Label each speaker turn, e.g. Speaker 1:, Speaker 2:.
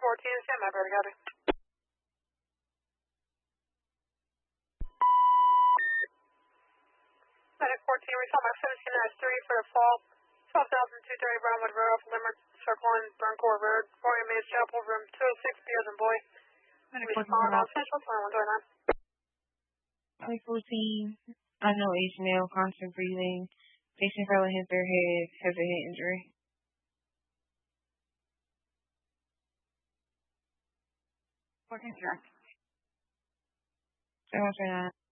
Speaker 1: 14, stand by, Brother Gabby. Medic 14, we saw my 17-3 for a fall. 12,230 Brownwood Road off Limerick Circle and Burncourt Road. William Mays Chapel, room 206, B as in boy. Respond on Central 2129.
Speaker 2: Medic 14, unknown age male, constant breathing. Patient fell and hit their head, has a head injury.
Speaker 1: 14, sure.
Speaker 2: 729.